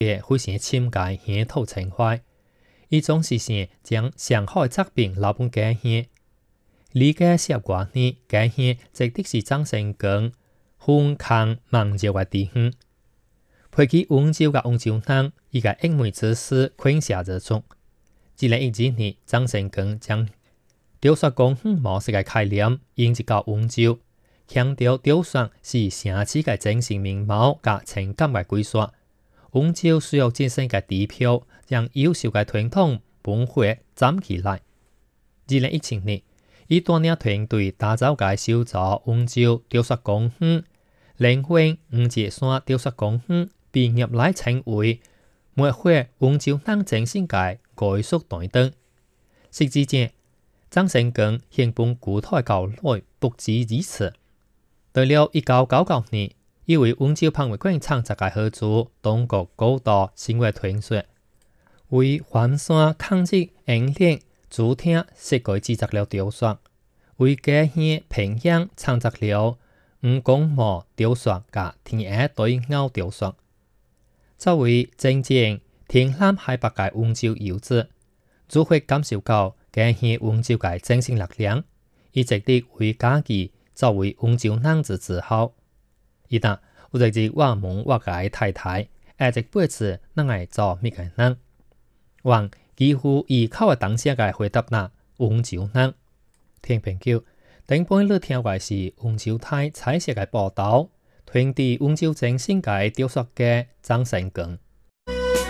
也非常深解乡土情怀。伊总是想将上好的作品留给家乡。离家10多年，家乡直直是张成功风康梦热的地方。配起温州甲温州人，伊个英美之师昆下而出。2012年，张成功将雕塑工坊模式的概念引入到温州，强调雕塑是城市的精神面貌甲情感的归属。温州需要建设个地标，让优秀的传统文化站起来。2017年，伊带领团队打造个首座温州雕塑工坊，灵魂黄节山雕塑工坊毕业来成为描绘温州人精神的艺术殿堂。实际上，张成功兴本古代教内不止如此。到了1999年，伊为温州潘会馆创作的合作中国高度生活传说，为环山抗日英烈主厅设计制作了雕塑，为家乡平阳创作了五公墓雕塑甲天鹅对偶雕塑。作为真正天南海北的温州游子，就会感受到家乡温州的精神力量，伊值得为家己作为温州人之自豪。一旦有一日我问我的太太，下一辈子咱会做咩个人？我几乎依靠的当下的回答那温州人。听朋友，顶半日听的是温州台彩色的报道，传递温州精神的雕塑家张成功。